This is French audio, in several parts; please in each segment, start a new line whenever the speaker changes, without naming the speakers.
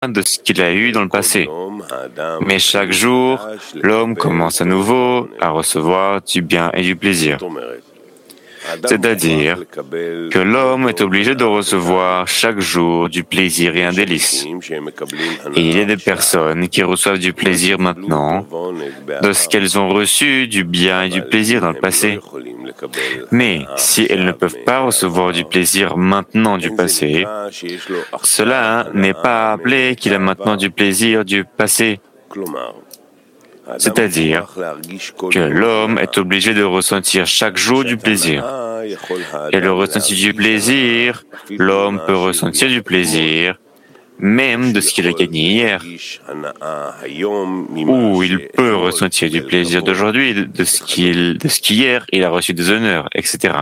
de ce qu'il a eu dans le passé. Mais chaque jour, l'homme commence à nouveau à recevoir du bien et du plaisir. C'est-à-dire que l'homme est obligé de recevoir chaque jour du plaisir et un délice. Et il y a des personnes qui reçoivent du plaisir maintenant de ce qu'elles ont reçu du bien et du plaisir dans le passé. Mais si elles ne peuvent pas recevoir du plaisir maintenant du passé, cela n'est pas appelé qu'il a maintenant du plaisir du passé. C'est-à-dire que l'homme est obligé de ressentir chaque jour du plaisir. Et le ressenti du plaisir, l'homme peut ressentir du plaisir, même de ce qu'il a gagné hier. Ou il peut ressentir du plaisir d'aujourd'hui, de ce qu'hier il a reçu des honneurs, etc.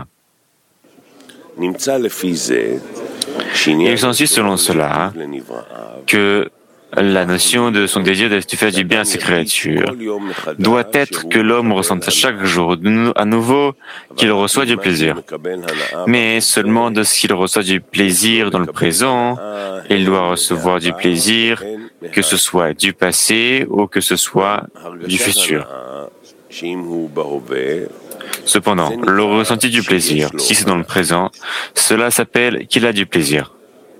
Il s'ensuit selon cela que la notion de son désir de faire du bien à ses créatures doit être que l'homme ressente chaque jour à nouveau qu'il reçoit du plaisir. Mais seulement de ce qu'il reçoit du plaisir dans le présent, il doit recevoir du plaisir, que ce soit du passé ou que ce soit du futur. Cependant, le ressenti du plaisir, si c'est dans le présent, cela s'appelle qu'il a du plaisir.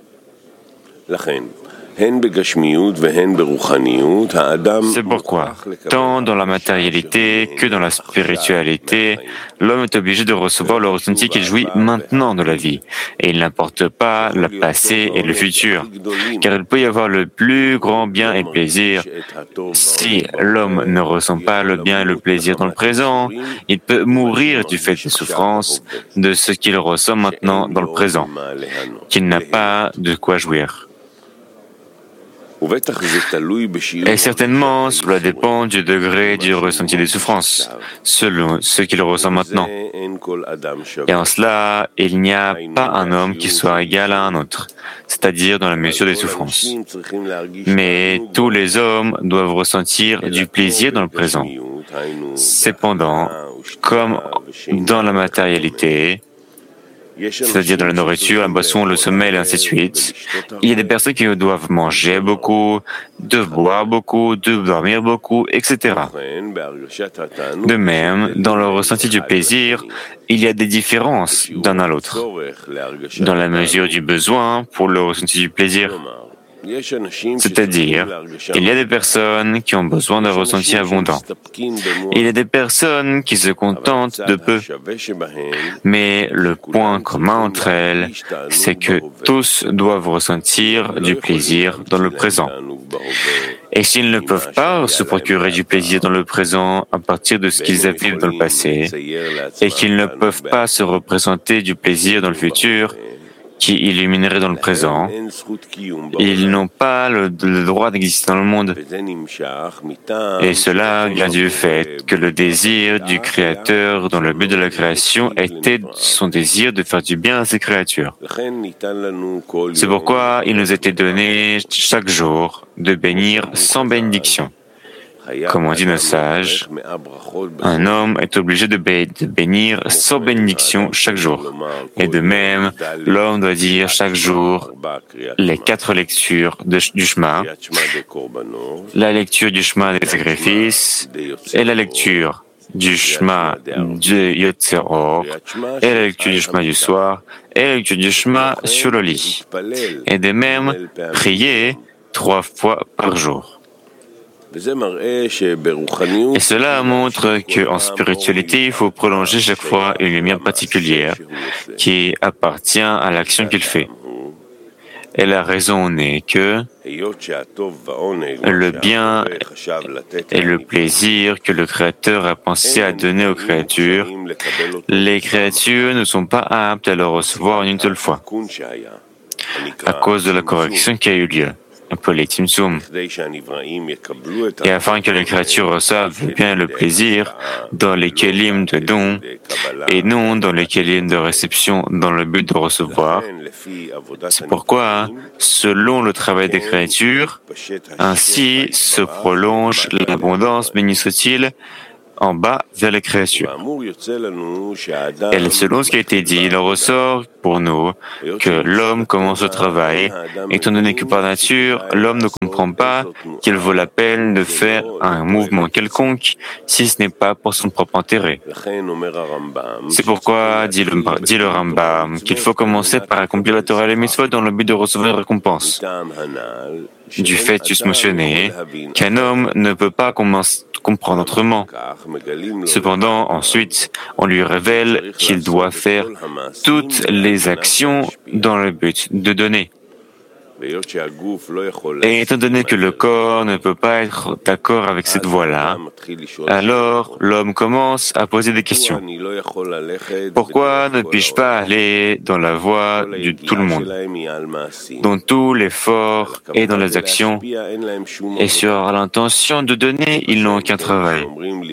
C'est pourquoi, tant dans la matérialité que dans la spiritualité, l'homme est obligé de recevoir le ressenti qu'il jouit maintenant de la vie, et il n'importe pas le passé et le futur, car il peut y avoir le plus grand bien et plaisir. Si l'homme ne ressent pas le bien et le plaisir dans le présent, il peut mourir du fait des souffrances de ce qu'il ressent maintenant dans le présent, qu'il n'a pas de quoi jouir. Et certainement, cela dépend du degré du ressenti des souffrances, selon ce qu'il ressent maintenant. Et en cela, il n'y a pas un homme qui soit égal à un autre, c'est-à-dire dans la mesure des souffrances. Mais tous les hommes doivent ressentir du plaisir dans le présent. Cependant, comme dans la matérialité, c'est-à-dire dans la nourriture, la boisson, le sommeil, et ainsi de suite, il y a des personnes qui doivent manger beaucoup, doivent boire beaucoup, doivent dormir beaucoup, etc. De même, dans le ressenti du plaisir, il y a des différences d'un à l'autre, dans la mesure du besoin pour le ressenti du plaisir. C'est-à-dire, il y a des personnes qui ont besoin d'un ressenti abondant. Il y a des personnes qui se contentent de peu. Mais le point commun entre elles, c'est que tous doivent ressentir du plaisir dans le présent. Et s'ils ne peuvent pas se procurer du plaisir dans le présent à partir de ce qu'ils avaient dans le passé, et qu'ils ne peuvent pas se représenter du plaisir dans le futur, qui illuminerait dans le présent, ils n'ont pas le droit d'exister dans le monde. Et cela vient du fait que le désir du Créateur dans le but de la création était son désir de faire du bien à ses créatures. C'est pourquoi il nous était donné chaque jour de bénir sans bénédiction. Comme on dit nos sages, un homme est obligé de bénir sans bénédiction chaque jour. Et de même, l'homme doit dire chaque jour les 4 lectures du Shema, la lecture du Shema des sacrifices, et la lecture du Shema de Yotzer Or, et la lecture du Shema du soir, et la lecture du Shema sur le lit. Et de même, prier 3 fois par jour. Et cela montre qu'en spiritualité, il faut prolonger chaque fois une lumière particulière qui appartient à l'action qu'il fait. Et la raison est que le bien et le plaisir que le Créateur a pensé à donner aux créatures, les créatures ne sont pas aptes à le recevoir une seule fois, à cause de la correction qui a eu lieu. Appelé Tzimtzum. Et afin que les créatures reçoivent le bien et le plaisir dans les kélim de don et non dans les kélim de réception dans le but de recevoir, c'est pourquoi, selon le travail des créatures, ainsi se prolonge l'abondance, béni soit-il, en bas vers les créatures. Et selon ce qui a été dit, il en ressort pour nous que l'homme commence le travail, étant donné que par nature, l'homme ne comprend pas qu'il vaut la peine de faire un mouvement quelconque si ce n'est pas pour son propre intérêt. C'est pourquoi, dit le Rambam, qu'il faut commencer par accomplir la Torah et les mitzvot dans le but de recevoir une récompense. Du fait juste mentionné, qu'un homme ne peut pas comprendre autrement. Cependant, ensuite, on lui révèle qu'il doit faire toutes les actions dans le but de donner. Et étant donné que le corps ne peut pas être d'accord avec cette voie-là, alors l'homme commence à poser des questions. Pourquoi ne puis-je pas aller dans la voie de tout le monde, dont tout l'effort est dans les actions, et sur l'intention de donner, ils n'ont aucun travail?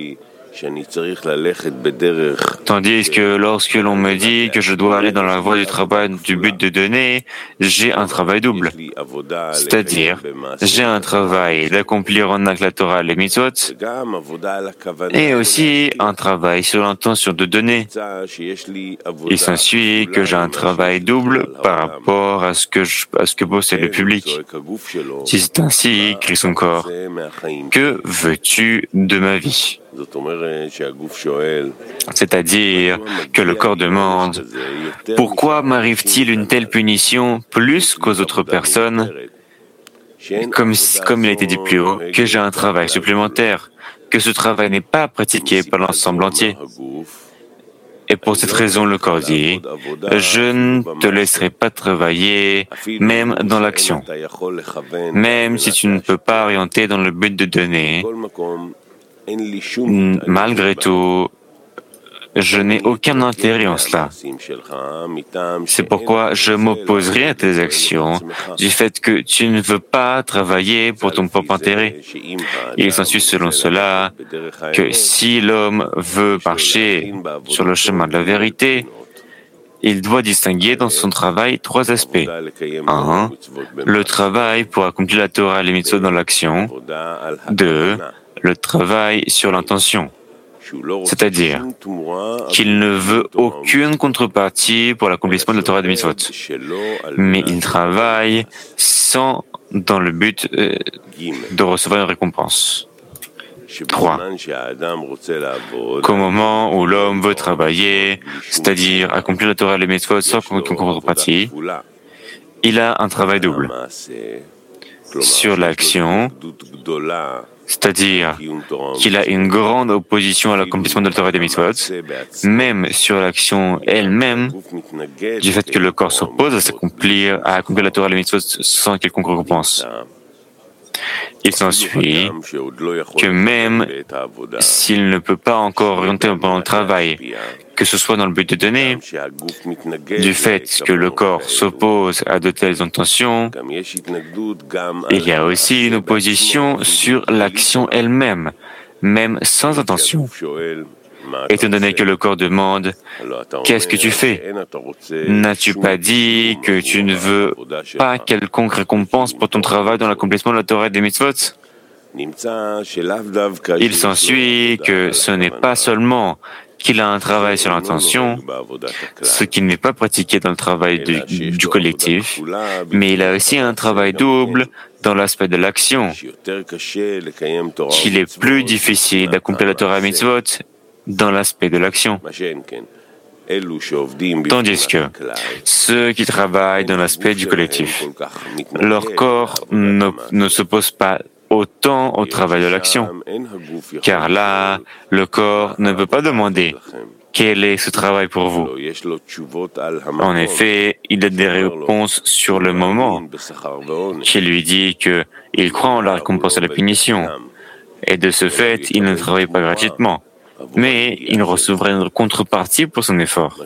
Tandis que lorsque l'on me dit que je dois aller dans la voie du travail du but de donner, j'ai un travail double. C'est-à-dire, j'ai un travail d'accomplir en acte la Torah les mitzvot, et aussi un travail sur l'intention de donner. Il s'ensuit que j'ai un travail double par rapport à ce que possède le public. Si c'est ainsi, crie son corps, que veux-tu de ma vie? C'est-à-dire que le corps demande « Pourquoi m'arrive-t-il une telle punition plus qu'aux autres personnes ?» comme il a été dit plus haut, que j'ai un travail supplémentaire, que ce travail n'est pas pratiqué par l'ensemble entier. Et pour cette raison, le corps dit « Je ne te laisserai pas travailler, même dans l'action. Même si tu ne peux pas orienter dans le but de donner, malgré tout, je n'ai aucun intérêt en cela. C'est pourquoi je m'opposerai à tes actions du fait que tu ne veux pas travailler pour ton propre intérêt. Il s'ensuit selon cela que si l'homme veut marcher sur le chemin de la vérité, il doit distinguer dans son travail trois aspects. 1. Le travail pour accomplir la Torah et les mitzvot dans l'action. 2. Le travail sur l'intention. C'est-à-dire qu'il ne veut aucune contrepartie pour l'accomplissement de la Torah et des mitzvot. Mais il travaille dans le but de recevoir une récompense. 3. Qu'au moment où l'homme veut travailler, c'est-à-dire accomplir la Torah et les mitzvot sans contrepartie, il a un travail double. Sur l'action, c'est-à-dire qu'il a une grande opposition à l'accomplissement de la Torah et des mitzvot, même sur l'action elle-même, du fait que le corps s'oppose à accomplir la Torah et les mitzvot sans quelconque récompense. Il s'ensuit que même s'il ne peut pas encore orienter pendant le travail, que ce soit dans le but de donner, du fait que le corps s'oppose à de telles intentions, il y a aussi une opposition sur l'action elle-même, même sans intention. Étant donné que le corps demande « Qu'est-ce que tu fais ? N'as-tu pas dit que tu ne veux pas quelconque récompense pour ton travail dans l'accomplissement de la Torah et des mitzvot ?» Il s'ensuit que ce n'est pas seulement qu'il a un travail sur l'intention, ce qui n'est pas pratiqué dans le travail du collectif, mais il a aussi un travail double dans l'aspect de l'action, qu'il est plus difficile d'accomplir la Torah et les mitzvot dans l'aspect de l'action. Tandis que ceux qui travaillent dans l'aspect du collectif, leur corps ne s'oppose pas autant au travail de l'action, car là, le corps ne peut pas demander quel est ce travail pour vous. En effet, il a des réponses sur le moment qui lui dit qu'il croit en la récompense et la punition, et de ce fait, il ne travaille pas gratuitement, mais il recevra une contrepartie pour son effort.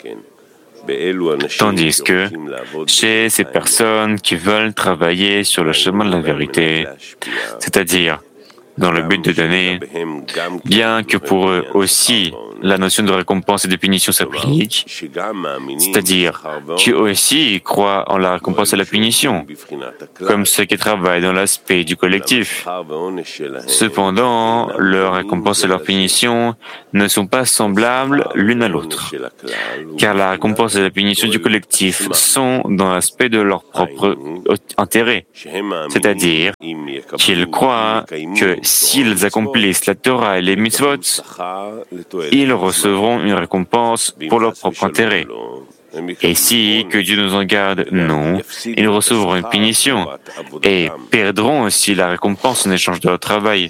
Tandis que chez ces personnes qui veulent travailler sur le chemin de la vérité, c'est-à-dire dans le but de donner, bien que pour eux aussi la notion de récompense et de punition s'applique, c'est-à-dire qu'eux aussi croient en la récompense et la punition, comme ceux qui travaillent dans l'aspect du collectif. Cependant, leur récompense et leur punition ne sont pas semblables l'une à l'autre, car la récompense et la punition du collectif sont dans l'aspect de leur propre intérêt, c'est-à-dire qu'ils croient que s'ils accomplissent la Torah et les mitzvot, ils recevront une récompense pour leur propre intérêt. Et si, que Dieu nous en garde, non, ils recevront une punition et perdront aussi la récompense en échange de leur travail.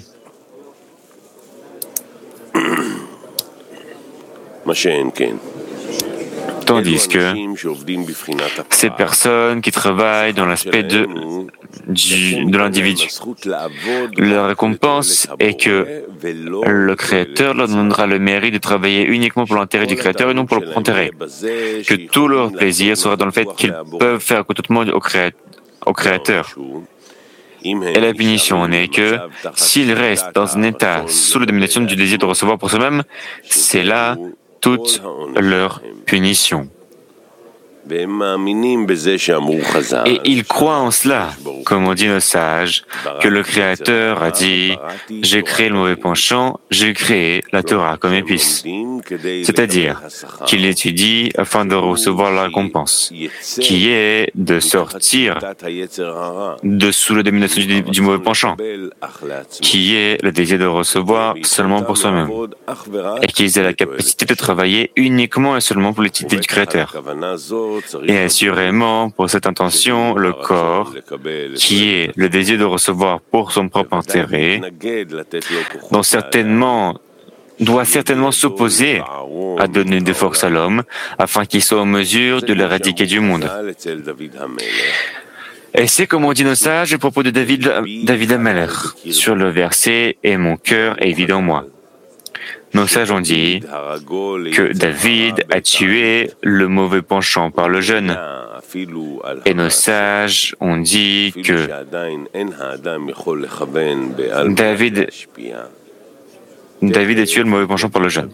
Tandis que ces personnes qui travaillent dans l'aspect de l'individu, leur récompense est que le Créateur leur donnera le mérite de travailler uniquement pour l'intérêt du Créateur et non pour leur propre intérêt. Que tout leur plaisir sera dans le fait qu'ils peuvent faire contentement au Créateur. Et la punition en est que s'ils restent dans un état sous la domination du désir de recevoir pour soi-même, c'est là toute leur punition. Et ils croient en cela, comme on dit nos sages, que le Créateur a dit « J'ai créé le mauvais penchant, j'ai créé la Torah comme épice ». C'est-à-dire qu'il étudie afin de recevoir la récompense, qui est de sortir de sous la domination du mauvais penchant, qui est le désir de recevoir seulement pour soi-même, et qu'ils aient la capacité de travailler uniquement et seulement pour l'utilité du Créateur. Et assurément, pour cette intention, le corps, qui est le désir de recevoir pour son propre intérêt, doit certainement s'opposer à donner des forces à l'homme, afin qu'il soit en mesure de l'éradiquer du monde. Et c'est comme on dit nos sages à propos de David Ameller, sur le verset « Et mon cœur est vide en moi ». Nos sages ont dit que David a tué le mauvais penchant par le jeûne. Et nos sages ont dit que David a tué le mauvais penchant par le jeûne.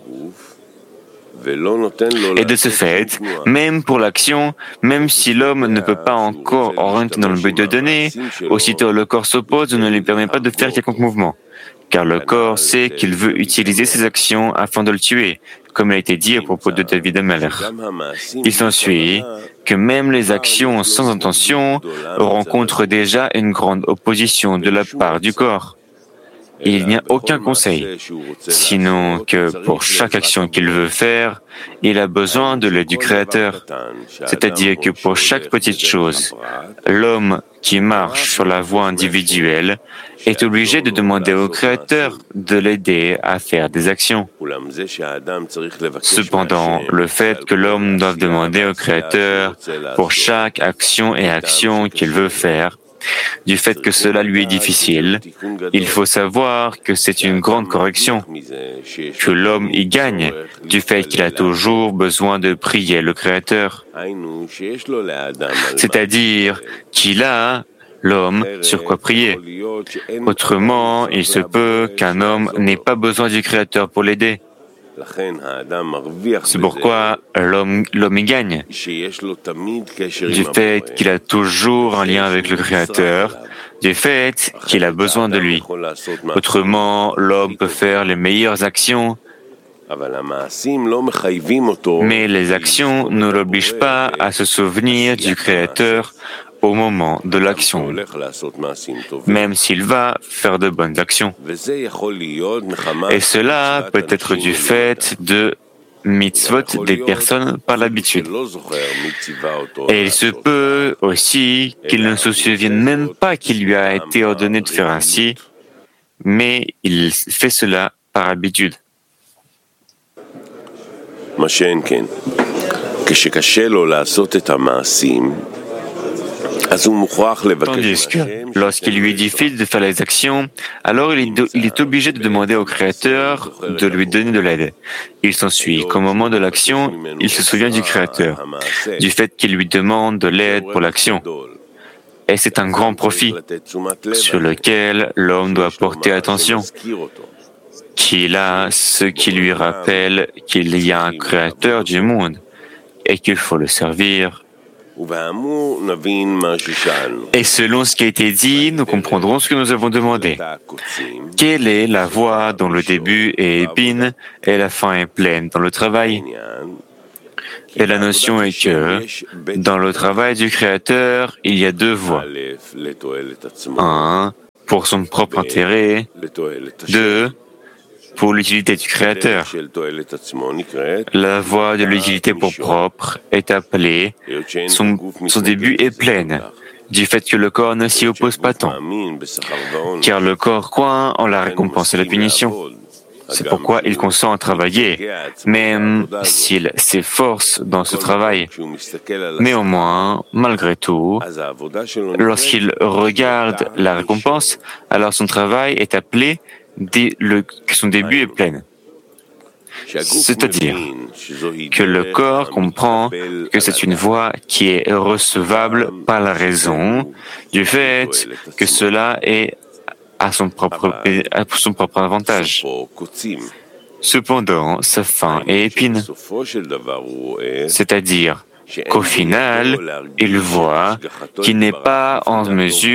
Et de ce fait, même pour l'action, même si l'homme ne peut pas encore orienter dans le but de donner, aussitôt le corps s'oppose ou ne lui permet pas de faire quelconque mouvement. Car le corps sait qu'il veut utiliser ses actions afin de le tuer, comme il a été dit à propos de David Ameller. Il s'ensuit que même les actions sans intention rencontrent déjà une grande opposition de la part du corps. Il n'y a aucun conseil, sinon que pour chaque action qu'il veut faire, il a besoin de l'aide du Créateur. C'est-à-dire que pour chaque petite chose, l'homme qui marche sur la voie individuelle est obligé de demander au Créateur de l'aider à faire des actions. Cependant, le fait que l'homme doive demander au Créateur pour chaque action et action qu'il veut faire, du fait que cela lui est difficile, il faut savoir que c'est une grande correction, que l'homme y gagne du fait qu'il a toujours besoin de prier le Créateur. C'est-à-dire qu'il a, l'homme, sur quoi prier. Autrement, il se peut qu'un homme n'ait pas besoin du Créateur pour l'aider. C'est pourquoi l'homme y gagne, du fait qu'il a toujours un lien avec le Créateur, du fait qu'il a besoin de lui. Autrement, l'homme peut faire les meilleures actions, mais les actions ne l'obligent pas à se souvenir du Créateur au moment de l'action, même s'il va faire de bonnes actions. Et cela peut être du fait de mitzvot des personnes par l'habitude. Et il se peut aussi qu'il ne se souvienne même pas qu'il lui a été ordonné de faire ainsi, mais il fait cela par habitude. Tandis que, lorsqu'il lui est difficile de faire les actions, alors il est obligé de demander au Créateur de lui donner de l'aide. Il s'ensuit qu'au moment de l'action, il se souvient du Créateur, du fait qu'il lui demande de l'aide pour l'action. et c'est un grand profit sur lequel l'homme doit porter attention, qu'il a ce qui lui rappelle qu'il y a un créateur du monde et qu'il faut le servir. Et selon ce qui a été dit, nous comprendrons ce que nous avons demandé. Quelle est la voie dont le début est épine et la fin est pleine dans le travail? Et la notion est que, dans le travail du Créateur, il y a deux voies. Un, pour son propre intérêt. Deux, pour l'utilité du Créateur. La voie de l'utilité pour propre est appelée, son début est pleine, du fait que le corps ne s'y oppose pas tant, car le corps croit en la récompense et la punition. C'est pourquoi il consent à travailler, même s'il s'efforce dans ce travail. Néanmoins, malgré tout, lorsqu'il regarde la récompense, alors son travail est appelé que son début est plein. C'est-à-dire que le corps comprend que c'est une voie qui est recevable par la raison du fait que cela est à son propre avantage. Cependant, sa fin est épine. C'est-à-dire qu'au final, il voit qu'il n'est pas en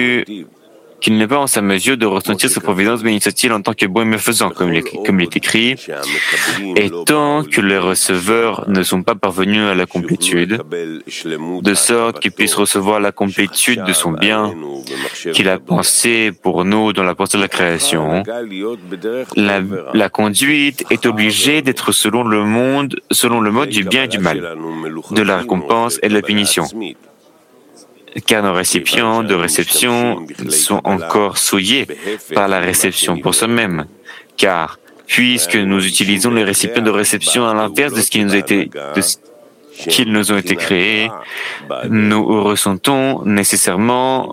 sa mesure de ressentir sa providence bénédictive en tant que bon et bienfaisant, comme il est écrit, et tant que les receveurs ne sont pas parvenus à la complétude, de sorte qu'ils puissent recevoir la complétude de son bien qu'il a pensé pour nous dans la pensée de la création, la conduite est obligée d'être selon le mode du bien et du mal, de la récompense et de la punition. Car nos récipients de réception sont encore souillés par la réception pour soi-même. Car, puisque nous utilisons les récipients de réception à l'inverse de ce qui qu'ils nous ont été créés, nous ressentons nécessairement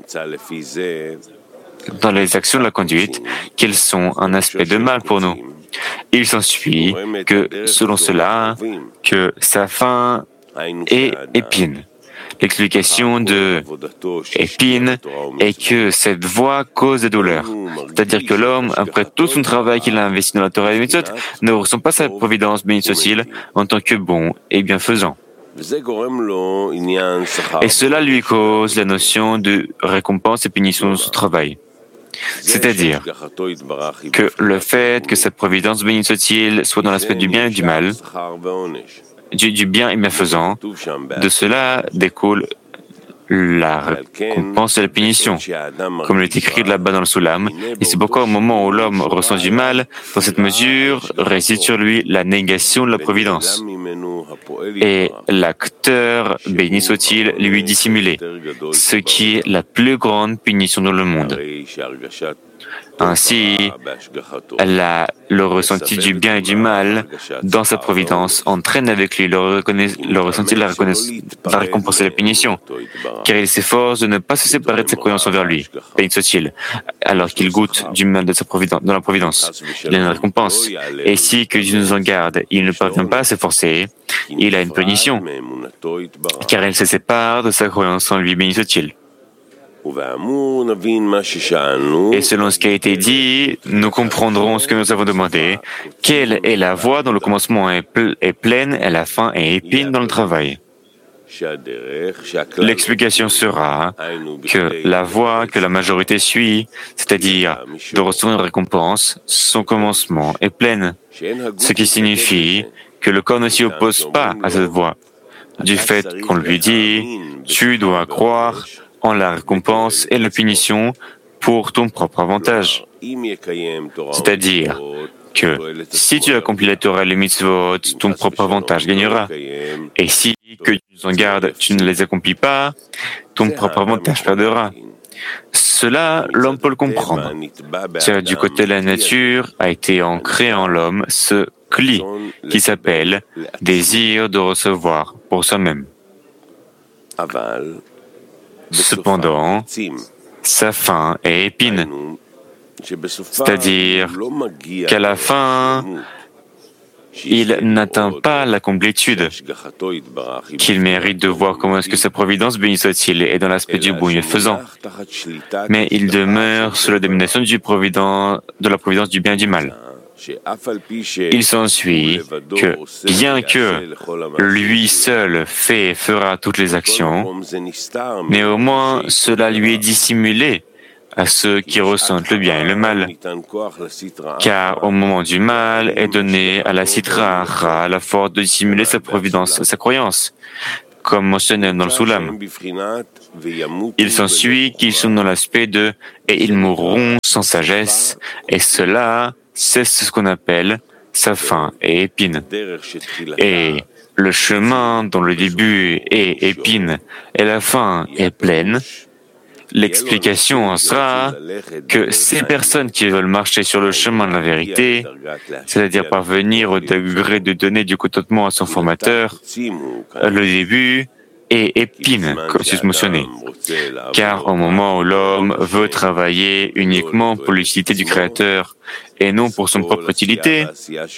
dans les actions de la conduite qu'ils sont un aspect de mal pour nous. Il s'ensuit que, selon cela, que sa fin est épine. L'explication de épine est que cette voie cause des douleurs. C'est-à-dire que l'homme, après tout son travail qu'il a investi dans la Torah et les mitzvot, ne ressent pas sa providence bénédictive en tant que bon et bienfaisant. Et cela lui cause la notion de récompense et punition de son travail. C'est-à-dire que le fait que cette providence bénédictive soit dans l'aspect du bien et du mal, du bien et bienfaisant, de cela découle la récompense et la punition, comme il est écrit là-bas dans le Soulam, et c'est pourquoi au moment où l'homme ressent du mal, dans cette mesure réside sur lui la négation de la providence. Et l'acteur, béni soit-il, lui dissimulé, ce qui est la plus grande punition dans le monde. Ainsi, le ressenti du bien et du mal dans sa providence entraîne avec lui le ressenti de la récompense et la punition, car il s'efforce de ne pas se séparer de sa croyance envers lui, béni soit-il, alors qu'il goûte du mal de sa providence, dans la providence. Il a une récompense, et si, que Dieu nous en garde, il ne parvient pas à s'efforcer, il a une punition, car il se sépare de sa croyance en lui, béni soit-il. Et selon ce qui a été dit, nous comprendrons ce que nous avons demandé. Quelle est la voie dont le commencement est plein et la fin est épine dans le travail? L'explication sera que la voie que la majorité suit, c'est-à-dire de recevoir une récompense, son commencement est plein, ce qui signifie que le corps ne s'y oppose pas à cette voie, du fait qu'on lui dit « tu dois croire » en la récompense et la punition pour ton propre avantage. C'est-à-dire que si tu accomplis la Torah et les mitzvot, ton propre avantage gagnera. Et si, que Dieu nous en garde, tu ne les accomplis pas, ton propre avantage perdra. Cela, l'homme peut le comprendre. Car du côté de la nature a été ancré en l'homme ce cli qui s'appelle désir de recevoir pour soi-même. Cependant, sa fin est épine, c'est-à-dire qu'à la fin, il n'atteint pas la complétude, qu'il mérite de voir comment est-ce que sa providence, béni soit-il, est dans l'aspect du bon faisant. Mais il demeure sous la domination de la providence du bien et du mal. Il s'ensuit que, bien que lui seul fait et fera toutes les actions, néanmoins cela lui est dissimulé à ceux qui ressentent le bien et le mal, car au moment du mal est donné à la Sitra Achra la force de dissimuler sa providence, sa croyance, comme mentionné dans le Soulam. Il s'ensuit qu'ils sont dans l'aspect de « et ils mourront sans sagesse », et cela, c'est ce qu'on appelle sa fin et épine. Et le chemin dont le début est épine et la fin est pleine, l'explication en sera que ces personnes qui veulent marcher sur le chemin de la vérité, c'est-à-dire parvenir au degré de donner du contentement à son formateur, le début est épine, comme c'est mentionné. Car au moment où l'homme veut travailler uniquement pour l'utilité du Créateur et non pour son propre utilité,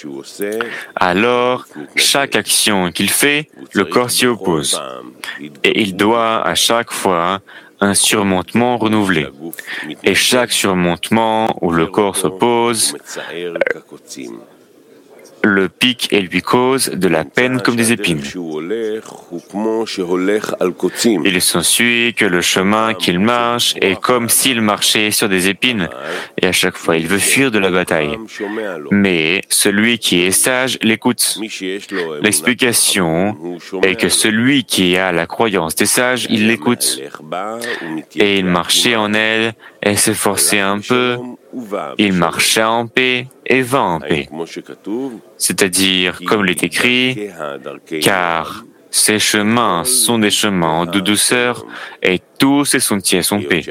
alors chaque action qu'il fait, le corps s'y oppose. Et il doit à chaque fois un surmontement renouvelé. Et chaque surmontement où le corps s'oppose, le pique et lui cause de la peine comme des épines. Il s'ensuit que le chemin qu'il marche est comme s'il marchait sur des épines, et à chaque fois il veut fuir de la bataille. Mais celui qui est sage l'écoute. L'explication est que celui qui a la croyance des sages, il l'écoute. Et il marchait en elle et s'efforçait un peu. Il marcha en paix et va en paix. C'est-à-dire, comme il est écrit, car ces chemins sont des chemins de douceur et tous ces sentiers sont paix.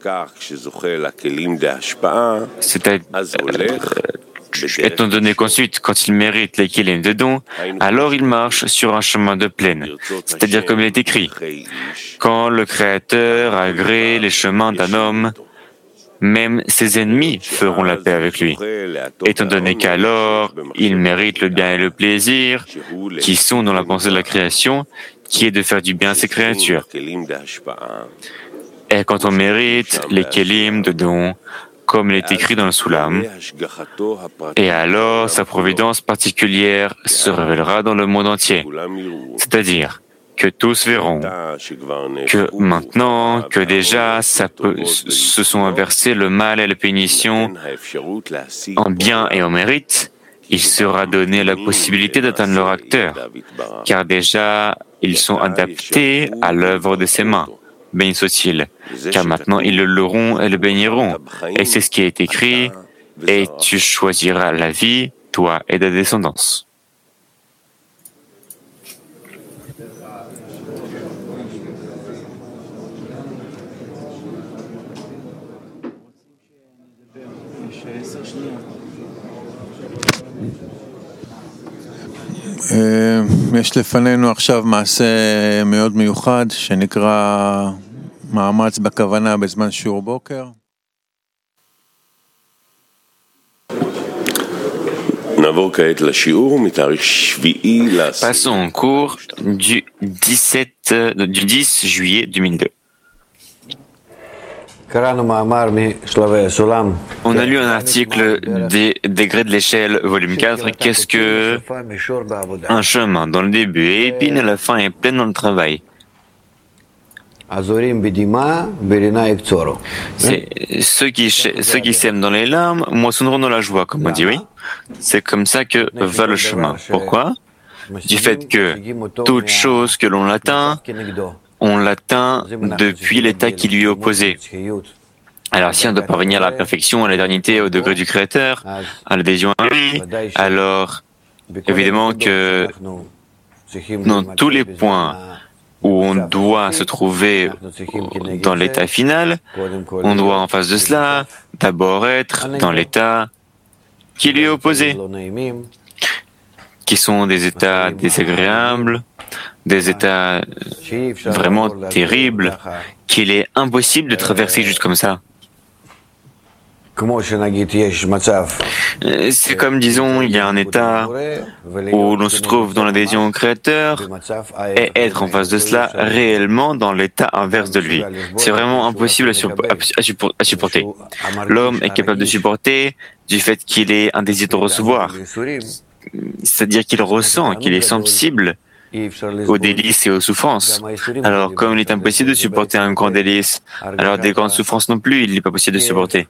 C'est-à-dire, étant donné qu'ensuite, quand il mérite les kilim de don, alors il marche sur un chemin de plaine. C'est-à-dire, comme il est écrit, quand le Créateur agrée les chemins d'un homme, même ses ennemis feront la paix avec lui, étant donné qu'alors il mérite le bien et le plaisir qui sont dans la pensée de la création, qui est de faire du bien à ses créatures. Et quand on mérite les kelim de don, comme il est écrit dans le Soulam, et alors sa providence particulière se révélera dans le monde entier, c'est-à-dire que tous verront que maintenant que déjà se sont inversés le mal et la punition en bien et en mérite, il sera donné la possibilité d'atteindre leur acteur, car déjà ils sont adaptés à l'œuvre de ses mains. Béni soit-il, car maintenant ils le loueront et le béniront. Et c'est ce qui est écrit, et tu choisiras la vie, toi et ta descendance.
יש לפנינו עכשיו מעשה מאוד מיוחד שנקרא מאמץ בכוונה בזמן שיעור בוקר.
Passons au cours du 10 juillet 2002. On a lu un article des degrés de l'échelle, volume 4. Qu'est-ce que un chemin dans le début est épine et la fin est pleine dans le travail? C'est ceux qui sèment dans les larmes moissonneront dans la joie, comme on dit, oui. C'est comme ça que va le chemin. Pourquoi? Du fait que toute chose que l'on atteint, on l'atteint depuis l'état qui lui est opposé. Alors si on doit parvenir à la perfection, à l'éternité, au degré du Créateur, à l'adhésion à lui, alors évidemment que dans tous les points où on doit se trouver dans l'état final, on doit en face de cela d'abord être dans l'état qui lui est opposé, qui sont des états désagréables, des états vraiment terribles, qu'il est impossible de traverser juste comme ça. C'est comme, disons, il y a un état où l'on se trouve dans l'adhésion au Créateur et être en face de cela réellement dans l'état inverse de lui. C'est vraiment impossible à supporter. L'homme est capable de supporter du fait qu'il ait un désir de recevoir, c'est-à-dire qu'il ressent, qu'il est sensible aux délices et aux souffrances. Alors, comme il est impossible de supporter un grand délice, alors des grandes souffrances non plus, il n'est pas possible de supporter.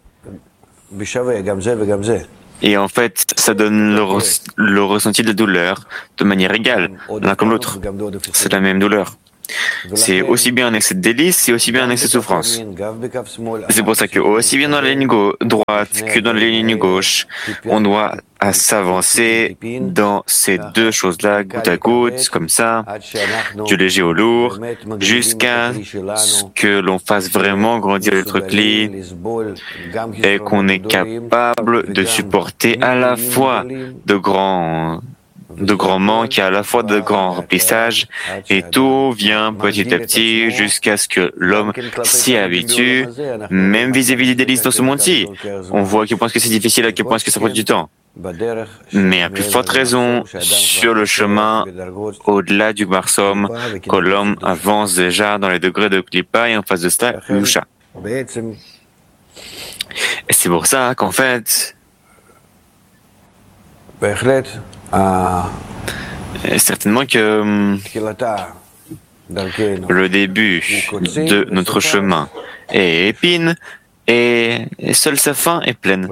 Et en fait, ça donne le ressenti de la douleur de manière égale, l'un comme l'autre. C'est la même douleur. C'est aussi bien un excès de délice, c'est aussi bien un excès de souffrance. C'est pour ça que aussi bien dans la ligne droite que dans la ligne gauche, on doit s'avancer dans ces deux choses-là, goutte à goutte, comme ça, du léger au lourd, jusqu'à ce que l'on fasse vraiment grandir notre cli et qu'on est capable de supporter à la fois de grands manques et à la fois de grands remplissages, et tout vient petit à petit jusqu'à ce que l'homme s'y habitue, même vis-à-vis des délices dans ce monde-ci. On voit à quel point c'est difficile, à quel point ça prend du temps. Mais à plus forte raison, sur le chemin, au-delà du Barsom, que l'homme avance déjà dans les degrés de Klippa et en face de cela, Yusha. Et c'est pour ça qu'en fait, certainement que le début de notre chemin est épine et seule sa fin est pleine.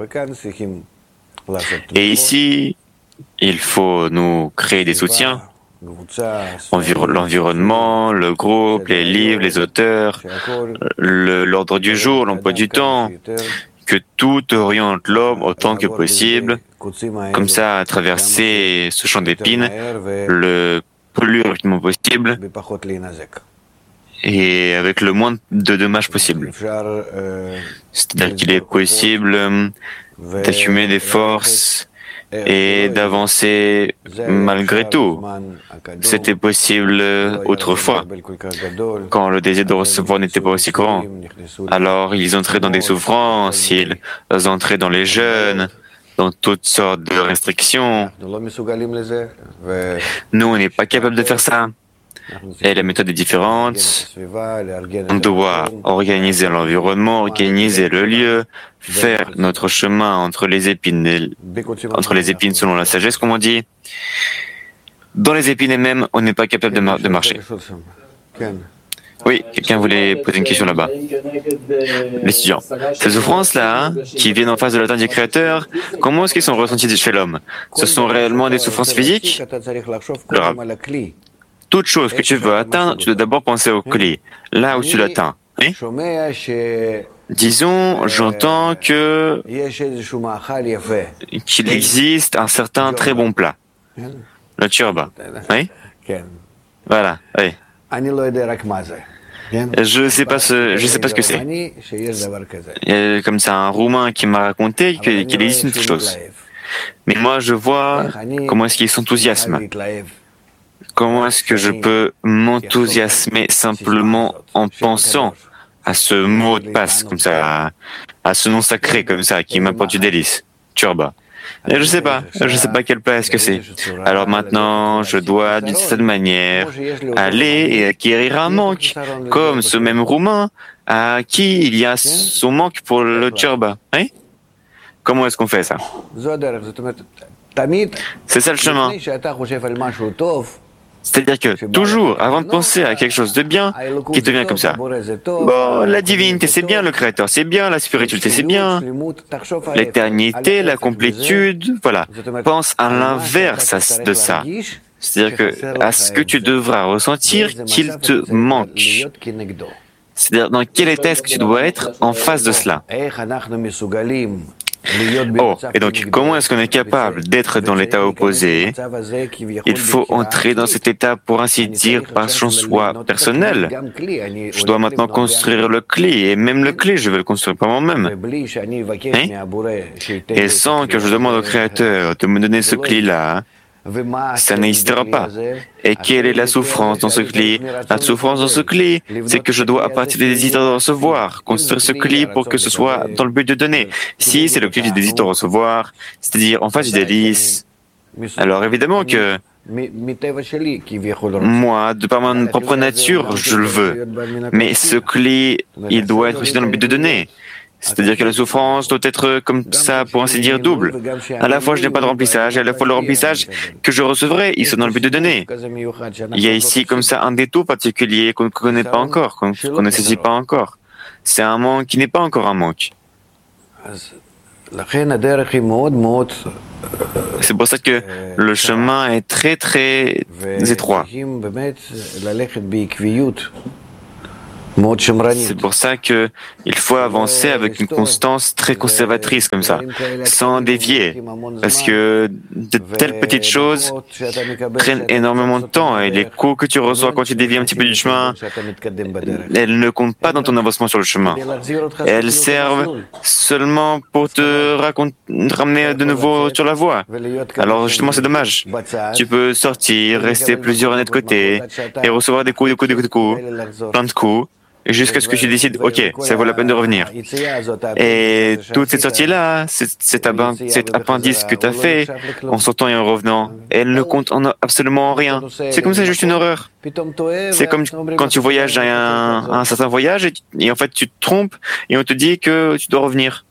Et ici, il faut nous créer des soutiens, l'environnement, le groupe, les livres, les auteurs, l'ordre du jour, l'emploi du temps, que tout oriente l'homme autant que possible, comme ça, à traverser ce champ d'épines le plus rapidement possible et avec le moins de dommages possible. C'est-à-dire qu'il est possible d'accumuler des forces et d'avancer malgré tout. C'était possible autrefois, quand le désir de recevoir n'était pas aussi grand. Alors ils entraient dans des souffrances, ils entraient dans les jeûnes, dans toutes sortes de restrictions. Nous, on n'est pas capable de faire ça. Et la méthode est différente. On doit organiser l'environnement, organiser le lieu, faire notre chemin entre les épines selon la sagesse, comme on dit. Dans les épines même, on n'est pas capable de marcher. Oui, quelqu'un voulait poser une question là-bas. L'étudiant. Ces souffrances-là, qui viennent en face de l'atteinte du Créateur, comment est-ce qu'elles sont ressenties chez l'homme? Ce sont réellement des souffrances physiques? Le Rav. Toute chose que tu veux atteindre, tu dois d'abord penser au clé, là où tu l'atteins. Oui? Disons, j'entends qu'il existe un certain très bon plat, le turba. Oui? Voilà, oui. Je ne sais pas ce que c'est. Comme c'est un Roumain qui m'a raconté qu'il existe une chose. Mais moi, je vois comment est-ce qu'il s'enthousiasme. Comment est-ce que je peux m'enthousiasmer simplement en pensant à ce mot de passe, comme ça, à ce nom sacré, comme ça, qui m'apporte du délice, turba. Et je sais pas quelle place que c'est. Alors maintenant, je dois, d'une certaine manière, aller et acquérir un manque, comme ce même Roumain à qui il y a son manque pour le turba. Hein? Comment est-ce qu'on fait ça? C'est ça le chemin. C'est-à-dire que toujours, avant de penser à quelque chose de bien, qui devient comme ça. Bon, la divinité, c'est bien, le Créateur, c'est bien, la spiritualité, c'est bien, l'éternité, la complétude, voilà. Pense à l'inverse de ça. C'est-à-dire que à ce que tu devras ressentir qu'il te manque. C'est-à-dire dans quel état est-ce que tu dois être en face de cela. Oh, et donc, comment est-ce qu'on est capable d'être dans l'état opposé? Il faut entrer dans cet état, pour ainsi dire, par son choix personnel. Je dois maintenant construire le clé, et même le clé, je vais le construire par moi-même. Hein? Et sans que je demande au Créateur de me donner ce clé-là, ça n'existera pas. Et quelle est la souffrance dans ce cli? La souffrance dans ce cli, c'est que je dois, à partir des désirs de recevoir, construire ce cli pour que ce soit dans le but de donner. Si c'est le cli du désir de recevoir, c'est-à-dire en face du délice, alors évidemment que moi, de par ma propre nature, je le veux. Mais ce cli, il doit être aussi dans le but de donner. C'est-à-dire que la souffrance doit être comme ça, pour ainsi dire, double. À la fois, je n'ai pas de remplissage, et à la fois, le remplissage que je recevrai, il sont dans le but de donner. Il y a ici, comme ça, un détour particulier qu'on ne connaît pas encore, qu'on ne saisit pas encore. C'est un manque qui n'est pas encore un manque. C'est pour ça que le chemin est très, très étroit. C'est pour ça qu'il faut avancer avec une constance très conservatrice comme ça, sans dévier, parce que de telles petites choses prennent énormément de temps et les coups que tu reçois quand tu dévies un petit peu du chemin, elles ne comptent pas dans ton avancement sur le chemin. Elles servent seulement pour te ramener de nouveau sur la voie. Alors justement, c'est dommage. Tu peux sortir, rester plusieurs années de côté et recevoir des coups, plein de coups, jusqu'à ce que tu décides, ok, ça vaut la peine de revenir. Et toute cette sortie-là, cet appendice que tu as fait, en sortant et en revenant, elle ne compte absolument rien. C'est comme ça, juste une horreur. C'est comme quand tu voyages à un certain voyage et en fait tu te trompes et on te dit que tu dois revenir.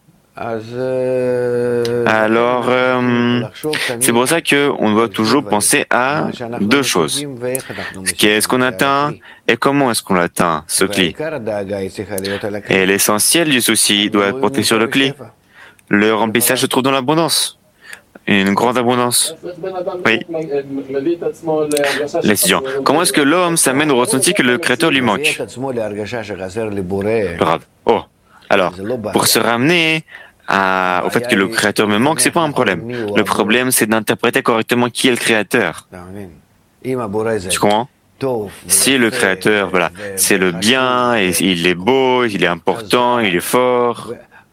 Alors, c'est pour ça qu'on doit toujours penser à deux choses. Qu'est-ce qu'on atteint et comment est-ce qu'on l'atteint, ce cli. Et l'essentiel du souci doit être porté sur le cli. Le remplissage se trouve dans l'abondance. Une grande abondance. Oui. L'étudiant. Comment est-ce que l'homme s'amène au ressenti que le Créateur lui manque? Grave. Oh. Alors, pour se ramener au fait que le Créateur me manque, c'est pas un problème. Le problème, c'est d'interpréter correctement qui est le Créateur. Tu comprends? Si le Créateur, voilà, c'est le bien, et il est beau, il est important, il est fort,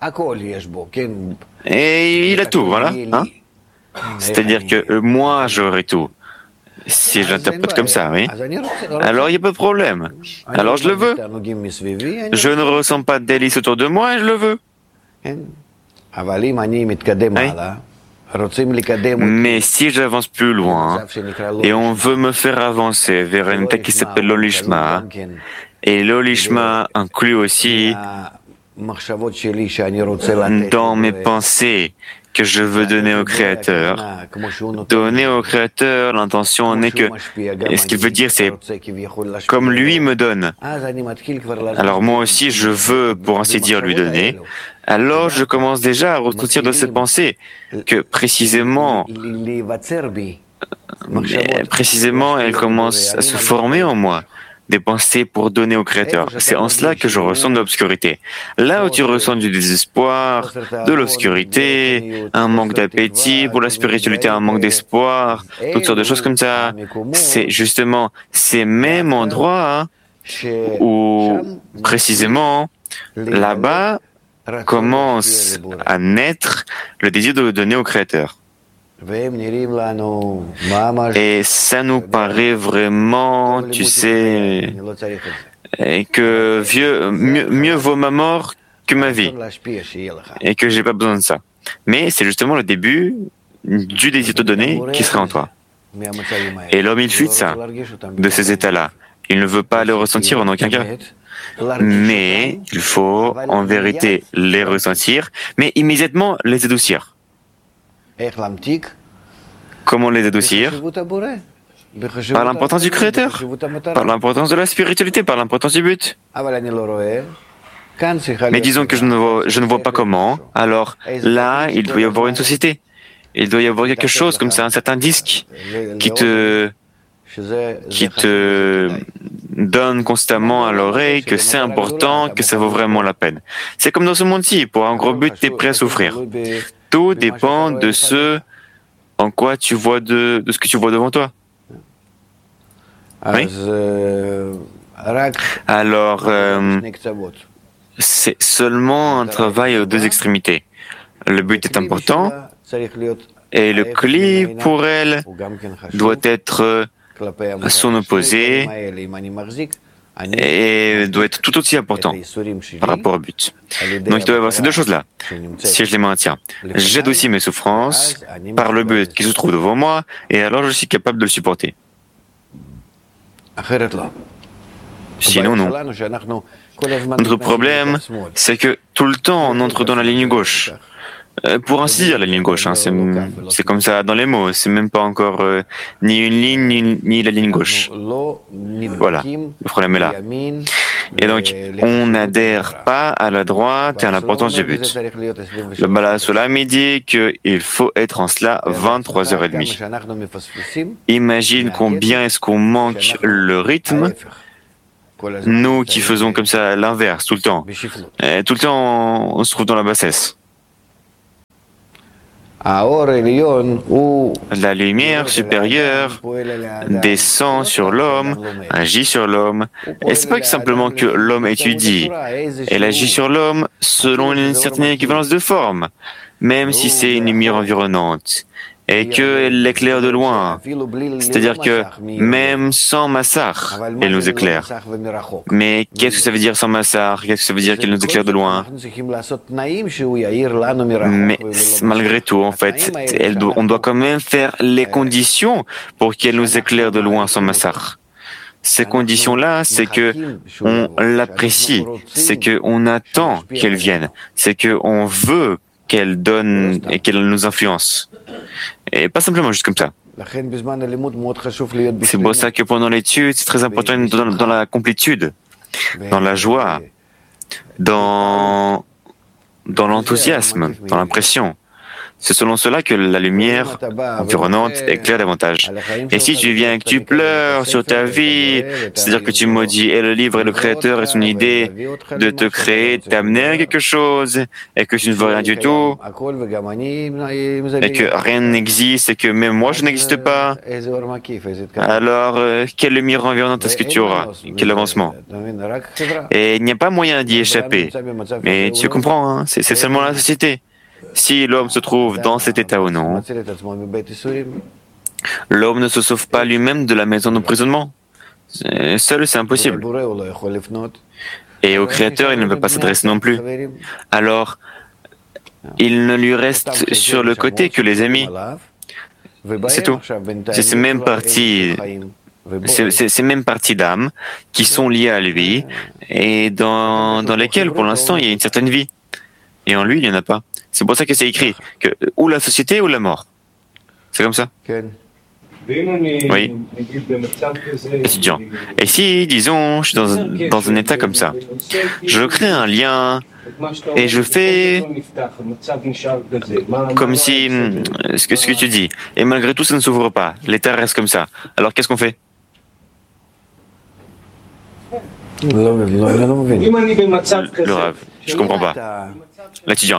et il a tout, voilà. Hein? C'est-à-dire que moi, j'aurai tout. Si je l'interprète comme ça, oui. Alors il n'y a pas de problème. Alors je le veux. Je ne ressens pas de délice autour de moi et je le veux. Oui. Mais si j'avance plus loin et on veut me faire avancer vers une étape qui s'appelle l'olishma, et l'olishma inclut aussi dans mes pensées que je veux donner au Créateur. Donner au Créateur, l'intention n'est que, et ce qu'il veut dire, c'est comme lui me donne. Alors moi aussi, je veux, pour ainsi dire, lui donner. Alors je commence déjà à ressentir de cette pensée que précisément, elle commence à se former en moi. Des pensées pour donner au Créateur. C'est en cela que je ressens de l'obscurité. Là où tu ressens du désespoir, de l'obscurité, un manque d'appétit pour la spiritualité, un manque d'espoir, toutes sortes de choses comme ça, c'est justement ces mêmes endroits où, précisément, là-bas, commence à naître le désir de donner au Créateur. Et ça nous paraît vraiment, tu sais, et que mieux vaut ma mort que ma vie, et que j'ai pas besoin de ça. Mais c'est justement le début du désir de donner qui sera en toi. Et l'homme, il fuit de ça, de ces états-là. Il ne veut pas le ressentir en aucun cas. Mais il faut, en vérité, les ressentir, mais immédiatement les adoucir. Comment les adoucir? Par l'importance du Créateur, par l'importance de la spiritualité, par l'importance du but. Mais disons que je ne vois pas comment, alors là, il doit y avoir une société. Il doit y avoir quelque chose comme ça, un certain disque qui te donne constamment à l'oreille que c'est important, que ça vaut vraiment la peine. C'est comme dans ce monde-ci, pour un gros but, tu es prêt à souffrir. Tout dépend de ce en quoi tu vois de ce que tu vois devant toi. Oui. Alors, c'est seulement un travail aux deux extrémités. Le but est important Et le Kli, pour elle, doit être son opposé et doit être tout aussi important par rapport au but. Donc il doit y avoir ces deux choses-là. Si je les maintiens, j'aide aussi mes souffrances par le but qui se trouve devant moi, et alors je suis capable de le supporter. Sinon, non. Notre problème, c'est que tout le temps, on entre dans la ligne gauche. Pour ainsi dire, la ligne gauche, hein, c'est comme ça dans les mots, c'est même pas encore ni une ligne, ni la ligne gauche. Voilà, le problème est là. Et donc, on n'adhère pas à la droite et à l'importance du but. Le Bala Solam dit qu'il faut être en cela 23h30. Imagine combien est-ce qu'on manque le rythme, nous qui faisons comme ça l'inverse tout le temps. Et tout le temps, on se trouve dans la bassesse. La lumière supérieure descend sur l'homme, agit sur l'homme, et c'est pas simplement que l'homme étudie, elle agit sur l'homme selon une certaine équivalence de forme, même si c'est une lumière environnante, et qu'elle l'éclaire de loin, c'est-à-dire que même sans massar, elle nous éclaire. Mais qu'est-ce que ça veut dire sans massar? Qu'est-ce que ça veut dire qu'elle nous éclaire de loin? Mais malgré tout, en fait, on doit quand même faire les conditions pour qu'elle nous éclaire de loin sans massar. Ces conditions-là, c'est que on l'apprécie, c'est qu'on attend qu'elle vienne, c'est qu'on veut qu'elle donne et qu'elle nous influence. Et pas simplement juste comme ça. C'est pour ça que pendant l'étude, c'est très important dans la complétude, dans la joie, dans l'enthousiasme, dans l'impression. C'est selon cela que la lumière environnante éclaire davantage. Et si tu viens et que tu pleures sur ta vie, c'est-à-dire que tu maudis et le livre et le créateur et son idée de te créer, de t'amener à quelque chose, et que tu ne veux rien du tout, et que rien n'existe, et que même moi je n'existe pas, alors quelle lumière environnante est-ce que tu auras? Quel avancement? Et il n'y a pas moyen d'y échapper. Mais tu comprends, hein, c'est seulement la société. Si l'homme se trouve dans cet état ou non, l'homme ne se sauve pas lui-même de la maison d'emprisonnement. Seul, c'est impossible. Et au Créateur, il ne peut pas s'adresser non plus. Alors, il ne lui reste sur le côté que les amis. C'est tout. C'est ces mêmes parties d'âme qui sont liées à lui et dans lesquelles, pour l'instant, il y a une certaine vie. Et en lui, il n'y en a pas. C'est pour ça que c'est écrit que ou la société ou la mort. C'est comme ça. Oui. Étudiant. Et si, disons, je suis dans un état comme ça, je crée un lien et je fais comme si ce que tu dis. Et malgré tout, ça ne s'ouvre pas. L'état reste comme ça. Alors qu'est-ce qu'on fait? Le Rav, je comprends pas. L'étudiant.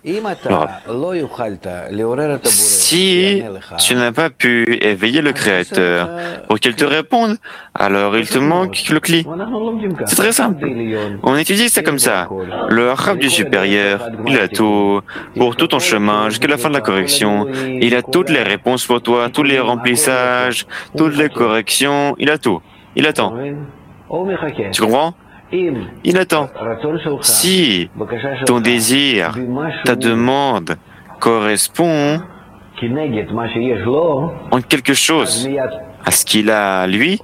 Si tu n'as pas pu éveiller le Créateur pour qu'il te réponde, alors il te manque le Kli. C'est très simple. On étudie ça comme ça. Le Rav du supérieur, il a tout pour tout ton chemin jusqu'à la fin de la correction. Il a toutes les réponses pour toi, tous les remplissages, toutes les corrections. Il a tout. Il attend. Tu comprends? Il attend. Si ton désir, ta demande correspond en quelque chose à ce qu'il a lui,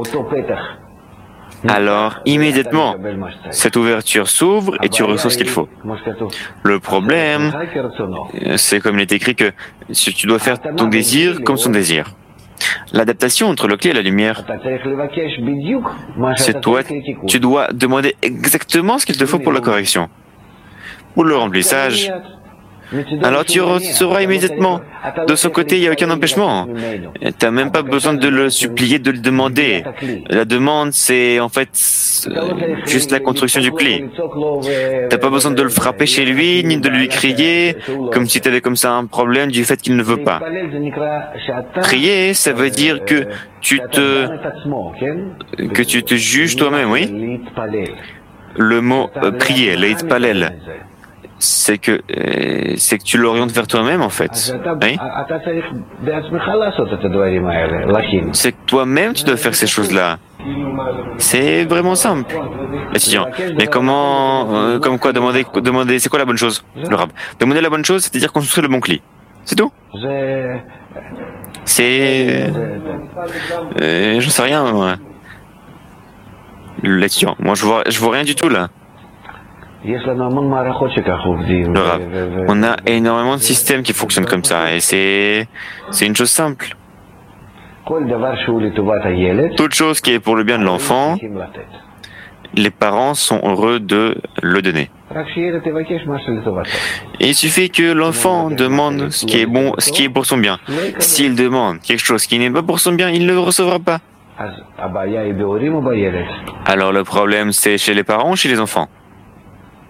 alors immédiatement, cette ouverture s'ouvre et tu reçois ce qu'il faut. Le problème, c'est comme il est écrit que tu dois faire ton désir comme son désir. L'adaptation entre le clé et la lumière, c'est toi, tu dois demander exactement ce qu'il te faut pour la correction. Pour le remplissage, alors tu recevras immédiatement. De son côté, il n'y a aucun empêchement. Tu n'as même pas besoin de le supplier, de le demander. La demande, c'est en fait juste la construction du clé. Tu n'as pas besoin de le frapper chez lui, ni de lui crier, comme si tu avais comme ça un problème du fait qu'il ne veut pas. Prier, ça veut dire que tu te juges toi-même, oui. Le mot prier, l'eitpalel, c'est que tu l'orientes vers toi-même en fait. Oui? C'est que toi-même tu dois faire ces choses-là. C'est vraiment simple. Étudiant. Mais comment, comme quoi demander, c'est quoi la bonne chose? Le rab. Demander la bonne chose, c'est-à-dire construire le bon cli. C'est tout. C'est, j'en sais rien. Moi. L'étudiant. Moi, je vois rien du tout là. Le rab. On a énormément de systèmes qui fonctionnent comme ça, et c'est une chose simple. Toute chose qui est pour le bien de l'enfant, les parents sont heureux de le donner. Et il suffit que l'enfant demande ce qui est bon, ce qui est pour son bien. S'il demande quelque chose qui n'est pas pour son bien, il ne le recevra pas. Alors le problème, c'est chez les parents ou chez les enfants?